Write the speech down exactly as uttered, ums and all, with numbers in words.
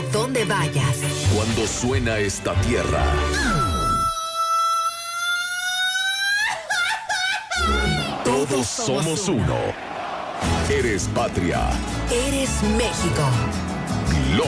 donde vayas. Cuando suena esta tierra, todos somos uno. Eres patria. Eres México.